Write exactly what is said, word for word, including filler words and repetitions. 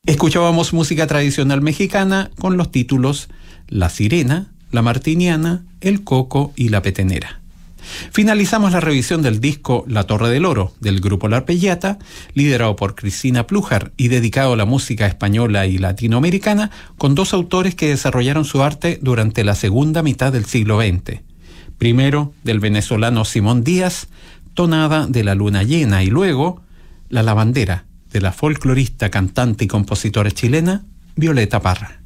Escuchábamos música tradicional mexicana con los títulos La Sirena, La Martiniana, El Coco y La Petenera. Finalizamos la revisión del disco La Torre del Oro, del grupo La Arpellata, liderado por Cristina Plújar y dedicado a la música española y latinoamericana, con dos autores que desarrollaron su arte durante la segunda mitad del siglo veinte. Primero, del venezolano Simón Díaz, Tonada de la Luna Llena, y luego La Lavandera, de la folclorista, cantante y compositora chilena Violeta Parra.